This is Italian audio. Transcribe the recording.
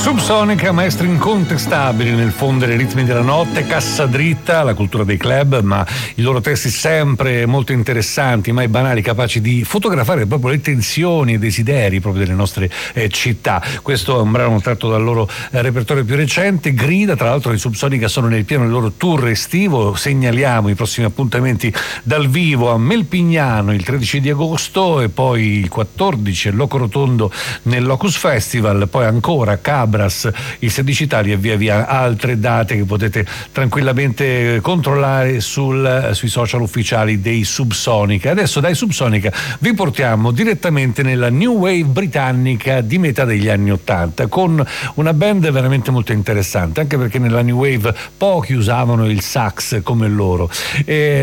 Subsonica, maestri incontestabili nel fondere i ritmi della notte, cassa dritta, la cultura dei club, ma i loro testi sempre molto interessanti, mai banali, capaci di fotografare proprio le tensioni e i desideri proprio delle nostre città. Questo è un brano tratto dal loro repertorio più recente, Grida. Tra l'altro i Subsonica sono nel pieno del loro tour estivo. Segnaliamo i prossimi appuntamenti dal vivo a Melpignano il 13 di agosto e poi il 14 a Loco Rotondo nel Locus Festival, poi ancora Cabras il 16 Italia e via via altre date che potete tranquillamente controllare sui social ufficiali dei Subsonica. Adesso dai Subsonica vi portiamo direttamente nella New Wave britannica di metà degli anni '80 con una band veramente molto interessante, anche perché nella New Wave pochi usavano il sax come loro.